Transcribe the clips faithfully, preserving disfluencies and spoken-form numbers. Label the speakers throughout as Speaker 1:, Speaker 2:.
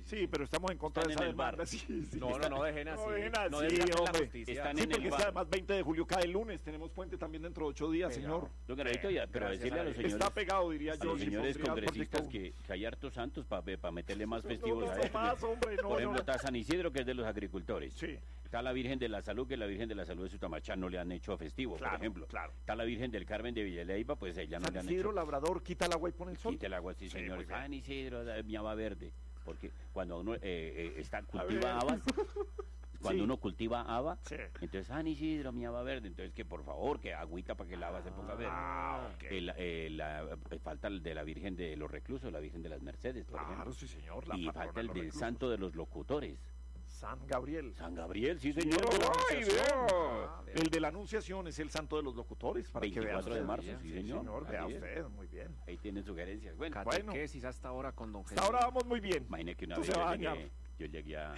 Speaker 1: Sí, pero estamos en contra
Speaker 2: Están
Speaker 1: de esa
Speaker 2: en el bar.
Speaker 1: demanda. Sí, sí,
Speaker 3: No, no, no dejen así.
Speaker 1: No dejen así,
Speaker 3: No dejen la
Speaker 1: hombre.
Speaker 3: justicia.
Speaker 2: Están
Speaker 1: Sí,
Speaker 2: en el
Speaker 1: porque es que
Speaker 2: bar.
Speaker 1: además veinte de julio cae el lunes, tenemos puente también dentro de ocho días,
Speaker 3: Pegado.
Speaker 1: señor.
Speaker 2: Don Gravito, ya, pero
Speaker 3: Gracias
Speaker 2: decirle
Speaker 3: a
Speaker 2: a los
Speaker 3: Dios.
Speaker 2: señores,
Speaker 1: Está pegado, diría
Speaker 2: a
Speaker 1: yo.
Speaker 2: los
Speaker 1: si
Speaker 2: señores
Speaker 1: pondría
Speaker 2: congresistas
Speaker 1: proyecto.
Speaker 2: que, que hay hartos santos para meterle más
Speaker 1: No,
Speaker 2: festivos
Speaker 1: no,
Speaker 2: a
Speaker 1: no
Speaker 2: esto.
Speaker 1: más, hombre, no,
Speaker 2: Por ejemplo,
Speaker 1: no.
Speaker 2: está San Isidro, que es de los agricultores.
Speaker 1: Sí.
Speaker 2: Está la Virgen de la Salud, que la Virgen de la Salud de Sutamachán no le han hecho festivo,
Speaker 1: Claro,
Speaker 2: por ejemplo.
Speaker 1: claro.
Speaker 2: Está la Virgen del Carmen de Villaleiva, pues ella no
Speaker 1: San
Speaker 2: le han
Speaker 1: Isidro
Speaker 2: hecho.
Speaker 1: Labrador quita el agua y pone el sol.
Speaker 2: Quita el agua, sí,
Speaker 1: Sí,
Speaker 2: señor.
Speaker 1: muy bien.
Speaker 2: San Isidro, da- miaba verde. Porque cuando uno eh, eh, está,
Speaker 1: ver.
Speaker 2: cultiva habas, cuando
Speaker 1: Sí.
Speaker 2: uno cultiva haba,
Speaker 1: Sí.
Speaker 2: entonces San Isidro, miaba verde. Entonces que por favor, que agüita para que el haba se ponga verde.
Speaker 1: Ah, ok.
Speaker 2: El- eh, la, eh, falta el de la Virgen de los Reclusos, la Virgen de las Mercedes, por
Speaker 1: Claro,
Speaker 2: ejemplo.
Speaker 1: sí, señor. La
Speaker 2: Y
Speaker 1: patrona
Speaker 2: falta
Speaker 1: de
Speaker 2: el
Speaker 1: los
Speaker 2: del
Speaker 1: reclusos.
Speaker 2: Santo de los Locutores.
Speaker 1: San Gabriel.
Speaker 2: San Gabriel, sí, señor.
Speaker 1: de la
Speaker 2: ¡Ay,
Speaker 1: Anunciación.
Speaker 2: vea!
Speaker 1: El de la Anunciación es el santo de los locutores. Para que vea
Speaker 2: veinticuatro de
Speaker 1: usted.
Speaker 2: marzo, sí, señor.
Speaker 1: vea
Speaker 2: Así es.
Speaker 1: usted, muy bien.
Speaker 2: Ahí tienen sugerencias. Bueno,
Speaker 1: Bueno.
Speaker 3: Catequesis hasta ahora con don
Speaker 1: Hasta
Speaker 3: Jesús.
Speaker 1: ahora vamos muy bien.
Speaker 2: imagine que una
Speaker 1: Esto
Speaker 2: vez
Speaker 1: se va
Speaker 2: yo
Speaker 1: a
Speaker 2: llegué,
Speaker 1: dañar.
Speaker 2: yo llegué a,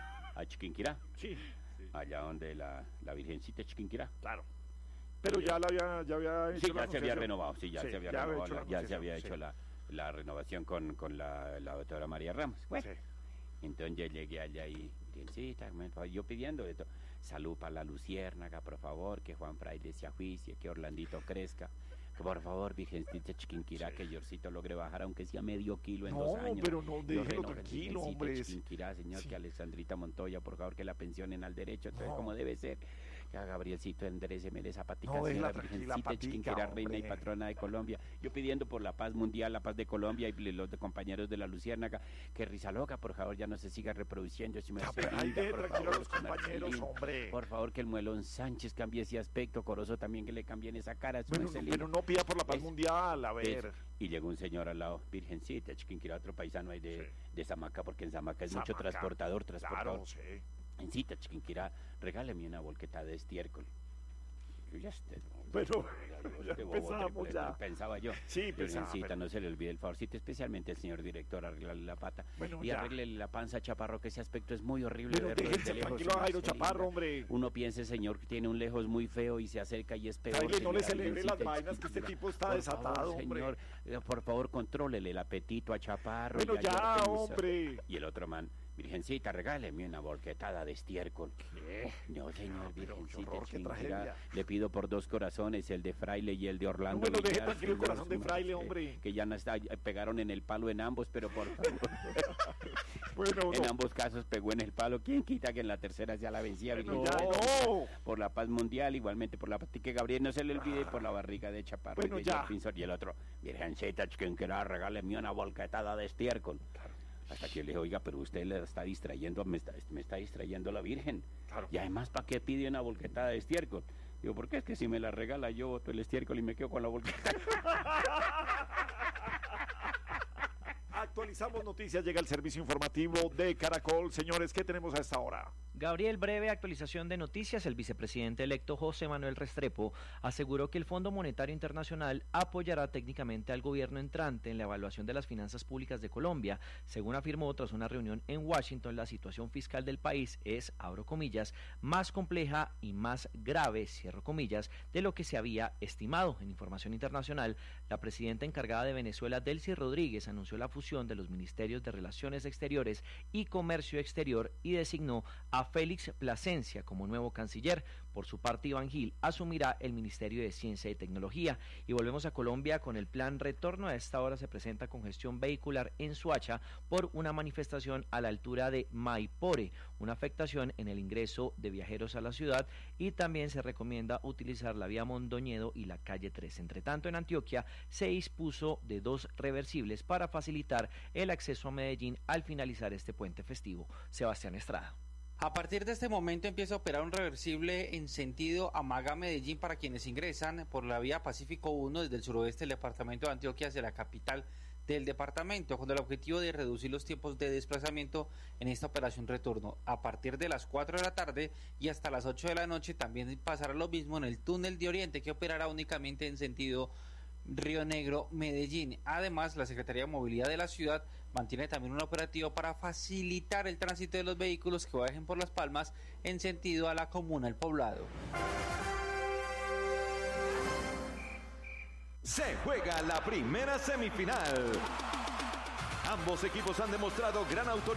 Speaker 2: a Chiquinquirá,
Speaker 1: Sí,
Speaker 2: allá donde la, la Virgencita de Chiquinquirá.
Speaker 1: claro. Pero ya la había, ya había hecho
Speaker 2: Sí,
Speaker 1: la
Speaker 2: ya se había
Speaker 1: anunciación.
Speaker 2: renovado, sí, ya
Speaker 1: Sí,
Speaker 2: se había
Speaker 1: ya había
Speaker 2: renovado,
Speaker 1: hecho
Speaker 2: la-
Speaker 1: la
Speaker 2: ya se había
Speaker 1: anunciación,
Speaker 2: hecho
Speaker 1: sí.
Speaker 2: la, la renovación con, con la, la doctora María Ramos. Bueno,
Speaker 1: Sí.
Speaker 2: entonces yo llegué allá y, Virgencita, me- yo pidiendo de todo. Salud para la Luciérnaga, por favor, que Juan Fraile se ajuicie, que Orlandito crezca. Que por favor, Virgencita Chiquinquirá, que Yorcito logre bajar, aunque sea medio kilo en
Speaker 1: No,
Speaker 2: dos años.
Speaker 1: pero no,
Speaker 2: Yo
Speaker 1: déjelo
Speaker 2: renovo,
Speaker 1: tranquilo,
Speaker 2: Virgencita
Speaker 1: hombre.
Speaker 2: Chiquinquirá, señor,
Speaker 1: Sí.
Speaker 2: que Alexandrita Montoya, por favor, que la pensionen al derecho, entonces
Speaker 1: No.
Speaker 2: como debe ser. Que a Gabrielcito enderéceme esa patica,
Speaker 1: No, déjela
Speaker 2: señora
Speaker 1: tranquila,
Speaker 2: Virgencita
Speaker 1: patica,
Speaker 2: Chiquinquirá, reina y
Speaker 1: hombre.
Speaker 2: patrona de Colombia. Yo pidiendo por la paz mundial, la paz de Colombia y los de compañeros de la Luciérnaga, que Rizaloca, por favor, ya no se siga reproduciendo. Si me
Speaker 1: Ya,
Speaker 2: hace
Speaker 1: pero ahí
Speaker 2: linda,
Speaker 1: de
Speaker 2: por
Speaker 1: tranquilo a
Speaker 2: favor,
Speaker 1: los
Speaker 2: con
Speaker 1: compañeros,
Speaker 2: Marcelín.
Speaker 1: hombre.
Speaker 2: Por favor, que el Muelón Sánchez cambie ese aspecto, Corozo también que le cambien esa cara. su
Speaker 1: Bueno, no,
Speaker 2: Marcelino.
Speaker 1: pero no pida por la paz
Speaker 2: Es-
Speaker 1: mundial, a ver.
Speaker 2: Es- y llegó un señor al lado, Virgencita, Chiquinquirá, otro paisano ahí de,
Speaker 1: Sí.
Speaker 2: de Zamaca, porque en Zamaca es mucho
Speaker 1: Zamaca.
Speaker 2: transportador, transportador.
Speaker 1: Claro, sí.
Speaker 2: En cita, Chiquinquirá, regáleme una volqueta de estiércol. Yo ya esté,
Speaker 1: Pero,
Speaker 2: yo
Speaker 1: ya
Speaker 2: este bobo,
Speaker 1: empezamos
Speaker 2: triple-
Speaker 1: ya.
Speaker 2: Pensaba yo.
Speaker 1: Sí,
Speaker 2: Pero,
Speaker 1: pensaba,
Speaker 2: Virgencita,
Speaker 1: pero-
Speaker 2: no se le olvide el favorcito, especialmente el señor director, arreglarle la pata.
Speaker 1: Bueno,
Speaker 2: y
Speaker 1: ya.
Speaker 2: arregle la panza a Chaparro, que ese aspecto es muy horrible
Speaker 1: Pero
Speaker 2: verlo
Speaker 1: déjense
Speaker 2: desde lejos.
Speaker 1: tranquilo a Jairo
Speaker 2: Marcelina.
Speaker 1: Chaparro, hombre.
Speaker 2: Uno piensa, señor, que tiene un lejos muy feo y se acerca y es peor.
Speaker 1: Fraile, no le
Speaker 2: señora
Speaker 1: celebre las
Speaker 2: Virgencita
Speaker 1: vainas, que este
Speaker 2: Chiquinquirá.
Speaker 1: tipo está
Speaker 2: Por
Speaker 1: desatado,
Speaker 2: favor,
Speaker 1: hombre.
Speaker 2: señor, eh, por favor, contrólele el apetito a Chaparro.
Speaker 1: Bueno,
Speaker 2: y a
Speaker 1: ya,
Speaker 2: York Pelusa.
Speaker 1: hombre.
Speaker 2: Y el otro man, Virgencita, regáleme una volquetada de estiércol.
Speaker 1: ¿Qué?
Speaker 2: No, señor,
Speaker 1: pero qué
Speaker 2: Virgencita
Speaker 1: horror, qué
Speaker 2: Chiquinquirá,
Speaker 1: tragedia.
Speaker 2: le pido por dos corazones, el de Fraile y el de Orlando.
Speaker 1: No me lo deje
Speaker 2: Villar,
Speaker 1: tranquilo el
Speaker 2: señor,
Speaker 1: corazón de
Speaker 2: su
Speaker 1: Fraile,
Speaker 2: merced,
Speaker 1: hombre.
Speaker 2: Que ya no está, eh, pegaron en el palo en ambos, pero por favor.
Speaker 1: Bueno,
Speaker 2: En
Speaker 1: no.
Speaker 2: ambos casos pegó en el palo. ¿Quién quita que en la tercera sea la vencida?
Speaker 1: Bueno,
Speaker 2: Virgencita?
Speaker 1: ya, no.
Speaker 2: Por la paz mundial, igualmente por la paz, que Gabriel no se le olvide, por la barriga de Chaparro.
Speaker 1: Bueno,
Speaker 2: y de
Speaker 1: ya.
Speaker 2: George Pinzón. Y el otro, Virgencita, quien quiera, regáleme una volquetada de estiércol. Hasta que yo le dije, oiga, pero usted le está distrayendo, me está, me está distrayendo la Virgen.
Speaker 1: Claro.
Speaker 2: Y además, ¿para qué pide una volquetada de estiércol? Digo, ¿por qué? Es que si me la regala yo boto el estiércol y me quedo con la volquetada.
Speaker 1: Actualizamos noticias, llega el servicio informativo de Caracol. Señores, ¿qué tenemos a esta hora?
Speaker 4: Gabriel, breve actualización de noticias. El vicepresidente electo José Manuel Restrepo aseguró que el Fondo Monetario Internacional apoyará técnicamente al gobierno entrante en la evaluación de las finanzas públicas de Colombia. Según afirmó tras una reunión en Washington, la situación fiscal del país es, abro comillas, más compleja y más grave, cierro comillas, de lo que se había estimado. En información internacional, la presidenta encargada de Venezuela, Delcy Rodríguez, anunció la fusión de los ministerios de Relaciones Exteriores y Comercio Exterior y designó a Félix Plasencia como nuevo canciller. Por su parte, Iván Gil asumirá el Ministerio de Ciencia y Tecnología. Y volvemos a Colombia con el plan Retorno. A esta hora se presenta congestión vehicular en Soacha por una manifestación a la altura de Maipore, una afectación en el ingreso de viajeros a la ciudad, y también se recomienda utilizar la vía Mondoñedo y la calle tres. Entre tanto, en Antioquia se dispuso de dos reversibles para facilitar el acceso a Medellín al finalizar este puente festivo. Sebastián Estrada.
Speaker 5: A partir de este momento empieza a operar un reversible en sentido Amaga-Medellín para quienes ingresan por la vía Pacífico uno desde el suroeste del departamento de Antioquia hacia la capital del departamento, con el objetivo de reducir los tiempos de desplazamiento en esta operación retorno. A partir de las cuatro de la tarde y hasta las ocho de la noche también pasará lo mismo en el túnel de Oriente, que operará únicamente en sentido Río Negro, Medellín. Además, la Secretaría de Movilidad de la ciudad mantiene también un operativo para facilitar el tránsito de los vehículos que viajen por Las Palmas en sentido a la comuna El Poblado.
Speaker 6: Se juega la primera semifinal. Ambos equipos han demostrado gran autoridad